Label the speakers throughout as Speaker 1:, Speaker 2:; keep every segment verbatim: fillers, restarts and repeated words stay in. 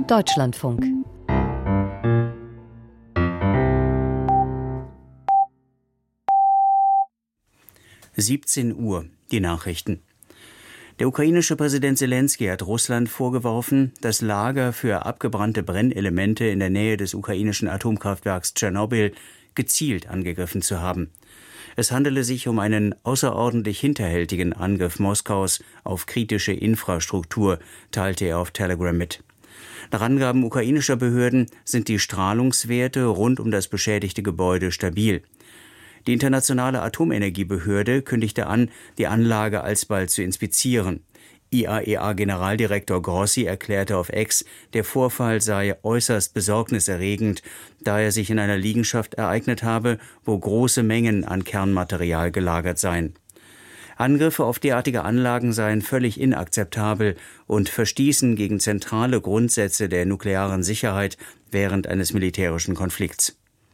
Speaker 1: Deutschlandfunk.
Speaker 2: siebzehn Uhr, die Nachrichten. Der ukrainische Präsident Selenskyj hat Russland vorgeworfen, das Lager für abgebrannte Brennelemente in der Nähe des ukrainischen Atomkraftwerks Tschernobyl gezielt angegriffen zu haben. Es handele sich um einen außerordentlich hinterhältigen Angriff Moskaus auf kritische Infrastruktur, teilte er auf Telegram mit. Nach Angaben ukrainischer Behörden sind die Strahlungswerte rund um das beschädigte Gebäude stabil. Die Internationale Atomenergiebehörde kündigte an, die Anlage alsbald zu inspizieren. I A E A-Generaldirektor Grossi erklärte auf X, der Vorfall sei äußerst besorgniserregend, da er sich in einer Liegenschaft ereignet habe, wo große Mengen an Kernmaterial gelagert seien. Angriffe auf derartige Anlagen seien völlig inakzeptabel und verstießen gegen zentrale Grundsätze der nuklearen Sicherheit während eines militärischen Konflikts.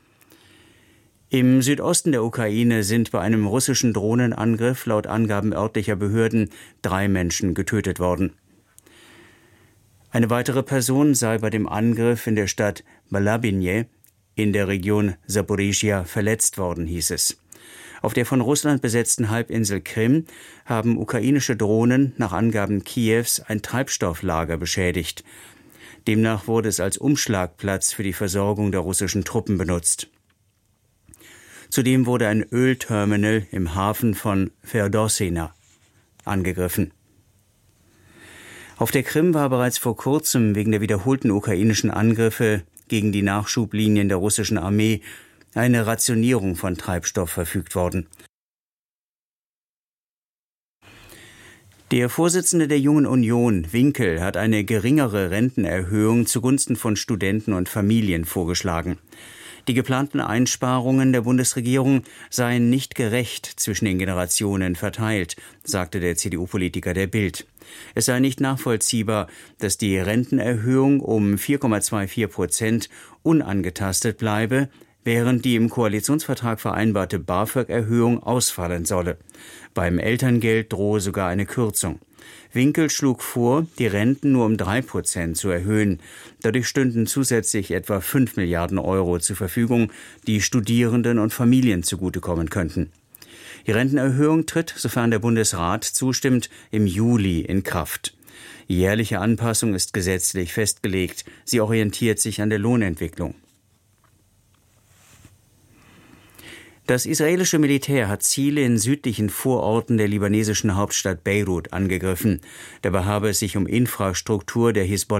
Speaker 2: Im Südosten der Ukraine sind bei einem russischen Drohnenangriff laut Angaben örtlicher Behörden drei Menschen getötet worden. Eine weitere Person sei bei dem Angriff in der Stadt Balabinje in der Region Saporischschja verletzt worden, hieß es. Auf der von Russland besetzten Halbinsel Krim haben ukrainische Drohnen nach Angaben Kiews ein Treibstofflager beschädigt. Demnach wurde es als Umschlagplatz für die Versorgung der russischen Truppen benutzt. Zudem wurde ein Ölterminal im Hafen von Feodossina angegriffen. Auf der Krim war bereits vor kurzem wegen der wiederholten ukrainischen Angriffe gegen die Nachschublinien der russischen Armee eine Rationierung von Treibstoff verfügt worden. Der Vorsitzende der Jungen Union, Winkel, hat eine geringere Rentenerhöhung zugunsten von Studenten und Familien vorgeschlagen. Die geplanten Einsparungen der Bundesregierung seien nicht gerecht zwischen den Generationen verteilt, sagte der C D U-Politiker der Bild. Es sei nicht nachvollziehbar, dass die Rentenerhöhung um vier Komma vierundzwanzig Prozent unangetastet bleibe, während die im Koalitionsvertrag vereinbarte BAföG-Erhöhung ausfallen solle. Beim Elterngeld drohe sogar eine Kürzung. Winkel schlug vor, die Renten nur um drei Prozent zu erhöhen. Dadurch stünden zusätzlich etwa fünf Milliarden Euro zur Verfügung, die Studierenden und Familien zugutekommen könnten. Die Rentenerhöhung tritt, sofern der Bundesrat zustimmt, im Juli in Kraft. Die jährliche Anpassung ist gesetzlich festgelegt. Sie orientiert sich an der Lohnentwicklung. Das israelische Militär hat Ziele in südlichen Vororten der libanesischen Hauptstadt Beirut angegriffen. Dabei habe es sich um Infrastruktur der Hisbollah